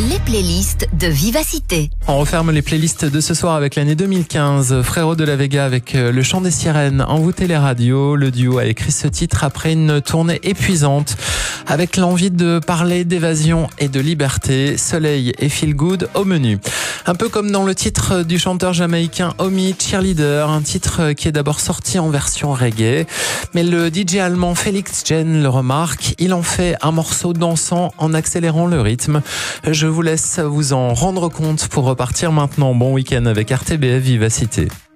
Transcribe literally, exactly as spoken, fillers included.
Les playlists de Vivacité. On referme les playlists de ce soir avec l'année deux mille quinze. Frérot de la Vega avec Le Chant des Sirènes, Envoûter les radios. Le duo a écrit ce titre après une tournée épuisante, avec l'envie de parler d'évasion et de liberté. Soleil et Feel Good au menu. Un peu comme dans le titre du chanteur jamaïcain Omi, Cheerleader, un titre qui est d'abord sorti en version reggae. Mais le D J allemand Felix Jen le remarque, il en fait un morceau dansant en accélérant le rythme. Je vous laisse vous en rendre compte pour repartir maintenant. Bon week-end avec R T B F Vivacité.